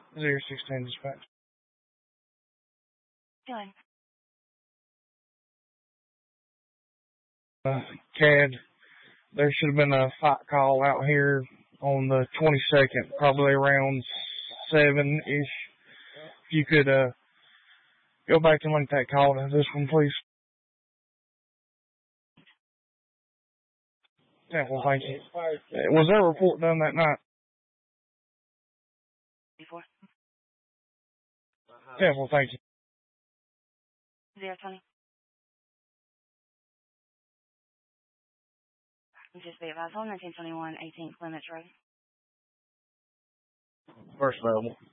016 dispatch. Good. CAD, there should have been a fight call out here on the 22nd, probably around 7-ish. If you could go back and link that call to this one, please. Yeah, well, thank you. Was that report done that night? Before? Yeah, well, thank you. 020. Just be advised on 1921 18th Limits Road. First available.